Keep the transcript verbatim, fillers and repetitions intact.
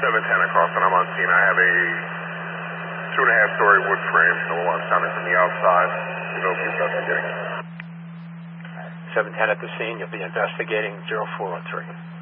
seven ten across, and I'm on scene. I have a two and a half story wood frame, so I'm sounding from the outside. You know, be investigating. seven ten at the scene. You'll be investigating zero four one three.